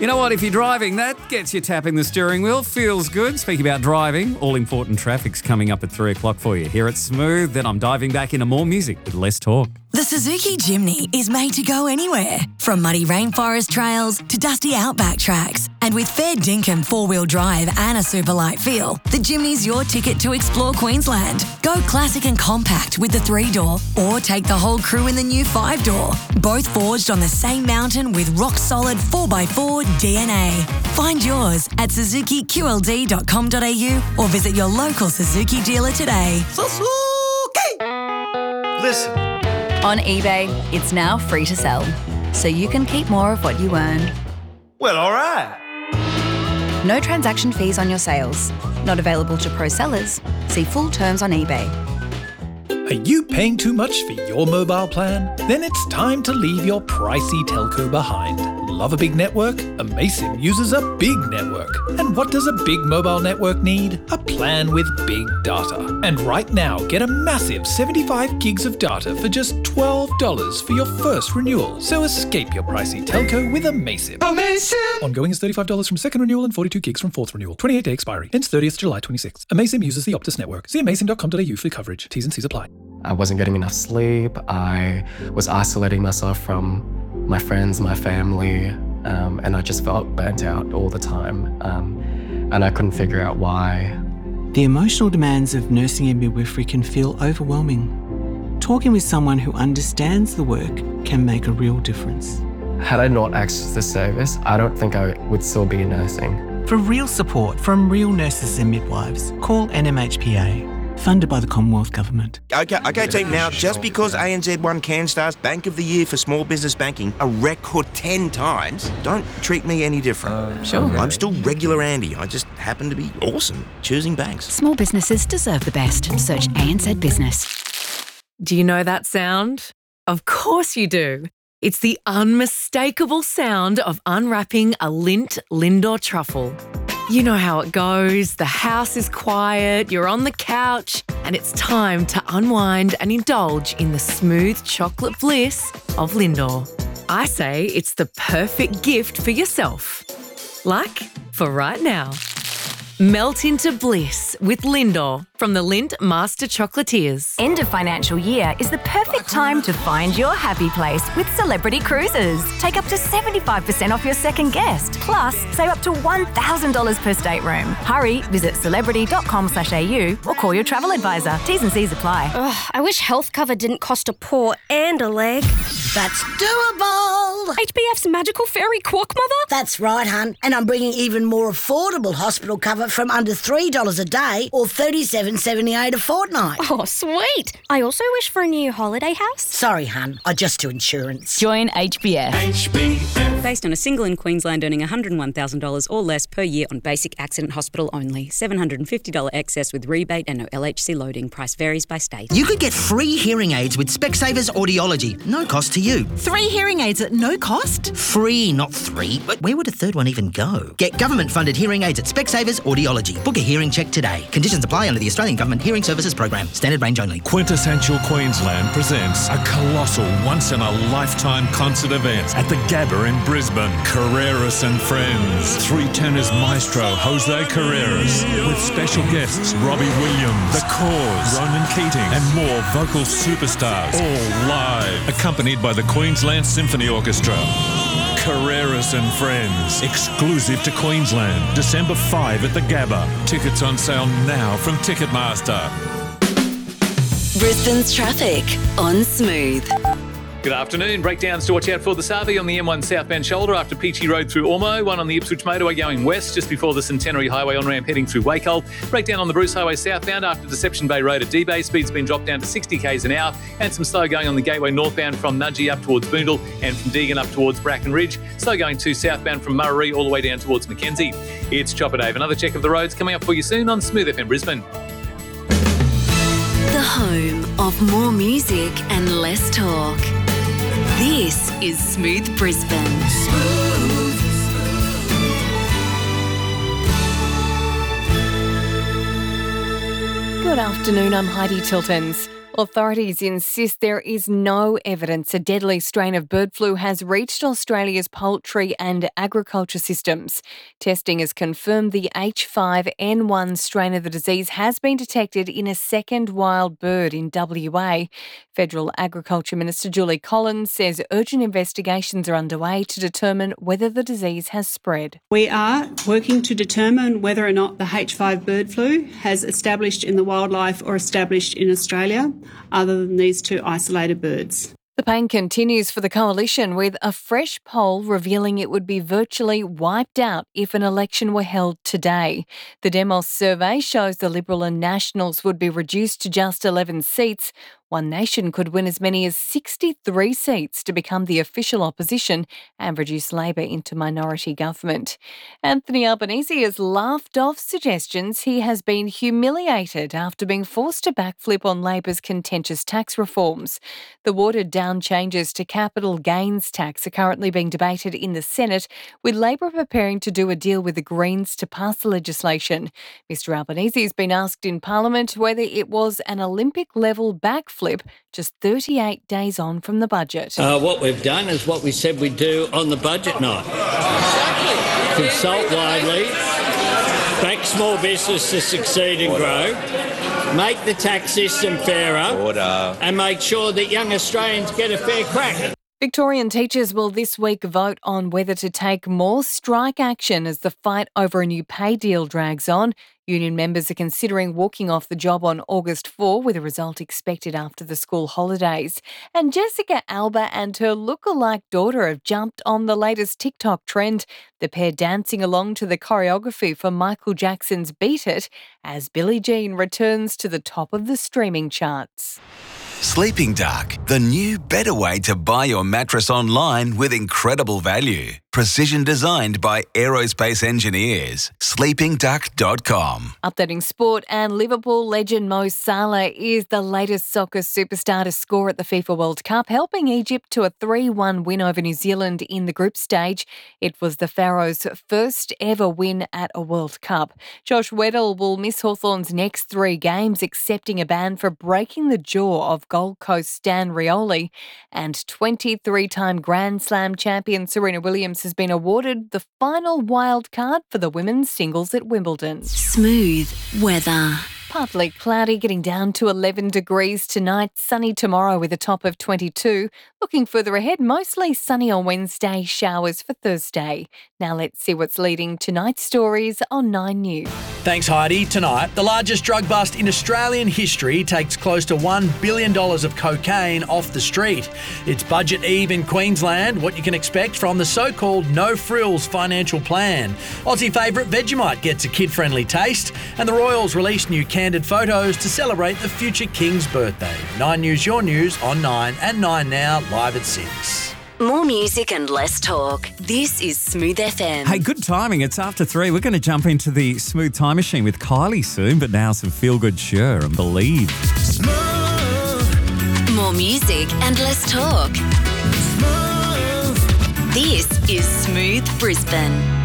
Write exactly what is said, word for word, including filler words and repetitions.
You know what? If you're driving, that gets you tapping the steering wheel. Feels good. Speaking about driving, all important traffic's coming up at three o'clock for you. Here at Smooth, then I'm diving back into more music with less talk. The Suzuki Jimny is made to go anywhere, from muddy rainforest trails to dusty outback tracks. And with fair dinkum four-wheel drive and a super light feel, the Jimny's your ticket to explore Queensland. Go classic and compact with the three-door, or take the whole crew in the new five-door. Both forged on the same mountain with rock-solid four by four D N A. Find yours at suzuki q l d dot com dot a u or visit your local Suzuki dealer today. Suzuki! Listen. On eBay, it's now free to sell, so you can keep more of what you earn. Well, all right. No transaction fees on your sales. Not available to pro sellers. See full terms on eBay. Are you paying too much for your mobile plan? Then it's time to leave your pricey telco behind. Love a big network? Amaysim uses a big network. And what does a big mobile network need? A plan with big data. And right now, get a massive seventy-five gigs of data for just twelve dollars for your first renewal. So escape your pricey telco with Amaysim. Amaysim! Ongoing is thirty-five dollars from second renewal and forty-two gigs from fourth renewal. twenty-eight day expiry. Ends thirtieth July twenty-sixth. Amaysim uses the Optus network. See amaysim dot com dot a u for coverage. T's and C's apply. I wasn't getting enough sleep. I was isolating myself from my friends, my family, um, and I just felt burnt out all the time. Um, and I couldn't figure out why. The emotional demands of nursing and midwifery can feel overwhelming. Talking with someone who understands the work can make a real difference. Had I not accessed this service, I don't think I would still be nursing. For real support from real nurses and midwives, call N M H P A. Funded by the Commonwealth Government. Okay, okay, team, now, just because A N Z won CanStar's Bank of the Year for Small Business Banking a record ten times, don't treat me any different. Uh, sure. I'm still regular Andy. I just happen to be awesome choosing banks. Small businesses deserve the best. Search A N Z Business. Do you know that sound? Of course you do. It's the unmistakable sound of unwrapping a Lindt Lindor truffle. You know how it goes. The house is quiet, you're on the couch, and it's time to unwind and indulge in the smooth chocolate bliss of Lindor. I say it's the perfect gift for yourself. Like for right now. Melt into bliss with Lindor from the Lindt Master Chocolatiers. End of financial year is the perfect time to find your happy place with Celebrity Cruises. Take up to seventy-five percent off your second guest. Plus, save up to one thousand dollars per stateroom. Hurry, visit celebrity dot com slash a u or call your travel advisor. T's and C's apply. Ugh, I wish health cover didn't cost a paw and a leg. That's doable. H B F's magical fairy quack mother? That's right, hun. And I'm bringing even more affordable hospital cover from under three dollars a day or thirty-seven dollars and seventy-eight cents a fortnight. Oh, sweet. I also wish for a new holiday house. Sorry, hun. I just do insurance. Join H B F. H B F. Based on a single in Queensland earning one hundred one thousand dollars or less per year on basic accident hospital only. seven hundred fifty dollars excess with rebate and no L H C loading. Price varies by state. You could get free hearing aids with Specsavers Audiology. No cost to you. Three hearing aids at no cost? Free, not three. But where would a third one even go? Get government-funded hearing aids at Specsavers Audiology. Book a hearing check today. Conditions apply under the Australian Government Hearing Services Program. Standard range only. Quintessential Queensland presents a colossal once-in-a-lifetime concert event at the Gabba in Brisbane. Carreras and Friends. Three tenors maestro Jose Carreras with special guests Robbie Williams, The Cause, Ronan Keating and more vocal superstars. All live. Accompanied by the Queensland Symphony Orchestra. Carreras and Friends. Exclusive to Queensland. December fifth at the Gabba. Tickets on sale now from Ticketmaster. Brisbane's traffic on Smooth. Good afternoon. Breakdowns to watch out for this R V on the M one southbound shoulder after Peachy Road through Ormo. One on the Ipswich motorway going west just before the Centenary Highway on-ramp heading through Wakehold. Breakdown on the Bruce Highway southbound after Deception Bay Road at D-Bay. Speed's been dropped down to sixty k's an hour. And some slow going on the Gateway northbound from Nudgee up towards Boondall and from Deagon up towards Bracken Ridge. Slow going too southbound from Murray all the way down towards Mackenzie. It's Chopper Dave. Another check of the roads coming up for you soon on Smooth F M Brisbane. The home of more music and less talk. This is Smooth Brisbane. Smooth. Good afternoon, I'm Heidi Tiltons. Authorities insist there is no evidence a deadly strain of bird flu has reached Australia's poultry and agriculture systems. Testing has confirmed the H five N one strain of the disease has been detected in a second wild bird in W A. Federal Agriculture Minister Julie Collins says urgent investigations are underway to determine whether the disease has spread. We are working to determine whether or not the H five bird flu has established in the wildlife or established in Australia, other than these two isolated birds. The pain continues for the Coalition, with a fresh poll revealing it would be virtually wiped out if an election were held today. The Demos survey shows the Liberal and Nationals would be reduced to just eleven seats. One Nation could win as many as sixty-three seats to become the official opposition and reduce Labor into minority government. Anthony Albanese has laughed off suggestions he has been humiliated after being forced to backflip on Labor's contentious tax reforms. The watered-down changes to capital gains tax are currently being debated in the Senate, with Labor preparing to do a deal with the Greens to pass the legislation. Mister Albanese has been asked in Parliament whether it was an Olympic-level backflip just thirty-eight days on from the budget. Uh, what we've done is what we said we'd do on the budget night. Exactly. Consult widely, back small business to succeed and grow, make the tax system fairer, Order. and make sure that young Australians get a fair crack. Victorian teachers will this week vote on whether to take more strike action as the fight over a new pay deal drags on. Union members are considering walking off the job on August fourth, with a result expected after the school holidays. And Jessica Alba and her lookalike daughter have jumped on the latest TikTok trend, the pair dancing along to the choreography for Michael Jackson's Beat It as Billie Jean returns to the top of the streaming charts. Sleeping Dark, the new better way to buy your mattress online with incredible value. Precision designed by aerospace engineers. sleeping duck dot com. Updating sport, and Liverpool legend Mo Salah is the latest soccer superstar to score at the FIFA World Cup, helping Egypt to a three one win over New Zealand in the group stage. It was the Pharaohs' first ever win at a World Cup. Josh Weddle will miss Hawthorn's next three games, accepting a ban for breaking the jaw of Gold Coast Stan Rioli. And twenty-three-time Grand Slam champion Serena Williams has been awarded the final wild card for the women's singles at Wimbledon. Smooth weather. Partly cloudy, getting down to eleven degrees tonight. Sunny tomorrow with a top of twenty-two. Looking further ahead, mostly sunny on Wednesday, showers for Thursday. Now let's see what's leading tonight's stories on Nine News. Thanks, Heidi. Tonight, the largest drug bust in Australian history takes close to one billion dollars of cocaine off the street. It's Budget Eve in Queensland, what you can expect from the so-called no-frills financial plan. Aussie favourite Vegemite gets a kid-friendly taste, and the Royals release new candid photos to celebrate the future King's birthday. Nine News, your news on Nine, and Nine Now, live at six. More music and less talk. This is Smooth F M. Hey, good timing. It's after three. We're going to jump into the Smooth Time Machine with Kylie soon, but now some feel-good Sure and Believe. Smooth. More music and less talk. Smooth. This is Smooth Brisbane.